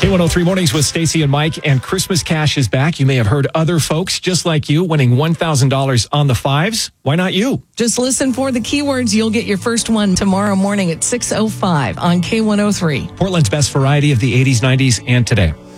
K103 Mornings with Stacy and Mike, and Christmas cash is back. You may have heard other folks just like you winning $1,000 on the fives. Why not you? Just listen for the keywords. You'll get your first one tomorrow morning at 6:05 on K103. Portland's best variety of the 80s, 90s, and today.